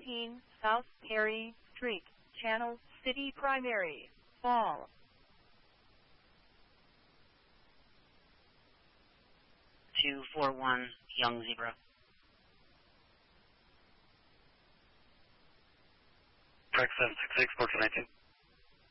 17 South Perry Street, Channel City Primary, Fall. 241 Young Zebra. Track 766, 1492.